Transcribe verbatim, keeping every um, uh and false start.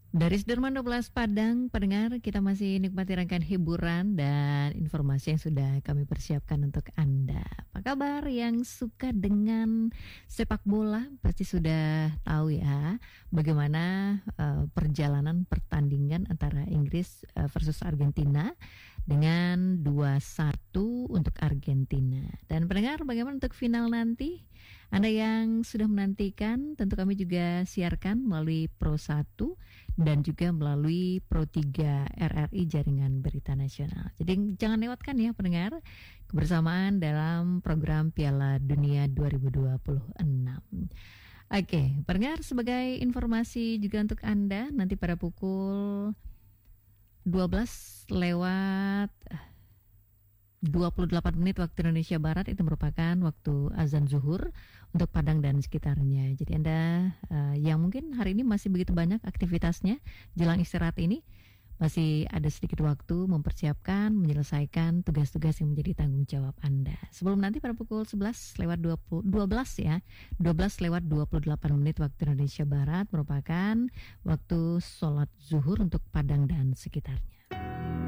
Dari Sudirman dua belas Padang, pendengar, kita masih nikmati rangkaian hiburan dan informasi yang sudah kami persiapkan untuk Anda. Apa kabar yang suka dengan sepak bola? Pasti sudah tahu ya bagaimana uh, perjalanan pertandingan antara Inggris uh, versus Argentina dengan dua satu untuk Argentina. Dan pendengar, bagaimana untuk final nanti? Anda yang sudah menantikan, tentu kami juga siarkan melalui Pro satu dan juga melalui Pro tiga R R I Jaringan Berita Nasional. Jadi jangan lewatkan ya pendengar kebersamaan dalam program Piala Dunia dua ribu dua puluh enam. Oke, pendengar, sebagai informasi juga untuk Anda, nanti pada pukul dua belas lewat dua puluh delapan menit waktu Indonesia Barat, itu merupakan waktu azan zuhur untuk Padang dan sekitarnya. Jadi Anda uh, yang mungkin hari ini masih begitu banyak aktivitasnya jelang istirahat ini, masih ada sedikit waktu mempersiapkan, menyelesaikan tugas-tugas yang menjadi tanggung jawab Anda. Sebelum nanti pada pukul sebelas lewat dua puluh, dua belas ya, dua belas lewat dua puluh delapan menit waktu Indonesia Barat merupakan waktu sholat zuhur untuk Padang dan sekitarnya.